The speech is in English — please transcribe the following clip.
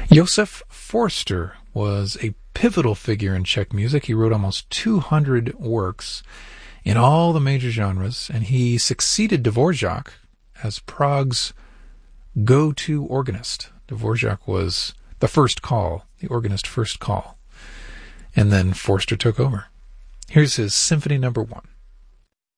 Josef Forster was a pivotal figure in Czech music. He wrote almost 200 works in all the major genres, and he succeeded Dvorak as Prague's go-to organist. Dvorak was the first call, the organist first call, and then Forster took over. Here's his Symphony No. 1.